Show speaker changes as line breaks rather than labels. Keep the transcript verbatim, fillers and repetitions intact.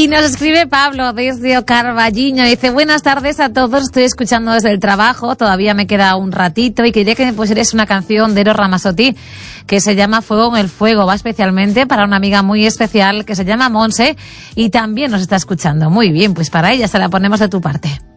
nos escribe Pablo desde Carballiño. Dice, buenas tardes a todos, estoy escuchando desde el trabajo, todavía me queda un ratito y quería que me pusierais una canción de Eros Ramazzotti que se llama Fuego en el Fuego. Va especialmente para una amiga muy especial que se llama Monse y también nos está escuchando. Muy bien, pues para ella se la ponemos de tu parte.